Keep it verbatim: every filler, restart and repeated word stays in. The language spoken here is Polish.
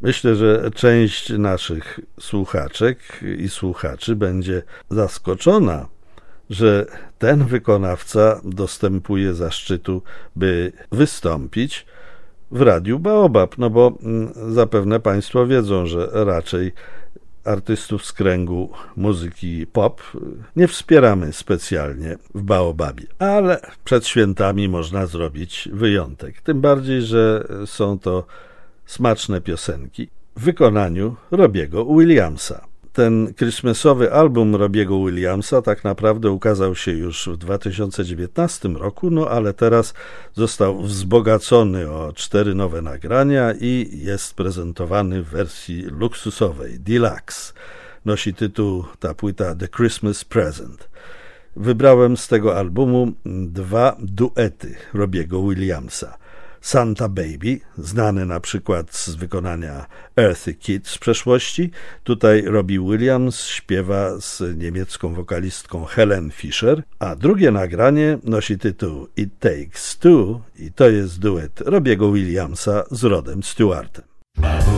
Myślę, że część naszych słuchaczek i słuchaczy będzie zaskoczona, że ten wykonawca dostępuje zaszczytu, by wystąpić w Radiu Baobab, no bo zapewne Państwo wiedzą, że raczej artystów z kręgu muzyki pop nie wspieramy specjalnie w Baobabie, ale przed świętami można zrobić wyjątek, tym bardziej, że są to smaczne piosenki w wykonaniu Robiego Williamsa. Ten christmasowy album Robiego Williamsa tak naprawdę ukazał się już w dwa tysiące dziewiętnastym roku, no ale teraz został wzbogacony o cztery nowe nagrania i jest prezentowany w wersji luksusowej, deluxe. Nosi tytuł ta płyta The Christmas Present. Wybrałem z tego albumu dwa duety Robiego Williamsa. Santa Baby, znany na przykład z wykonania Earthy Kitt z przeszłości. Tutaj Robbie Williams śpiewa z niemiecką wokalistką Helen Fischer, a drugie nagranie nosi tytuł It Takes Two i to jest duet Robiego Williamsa z Rodem Stewartem.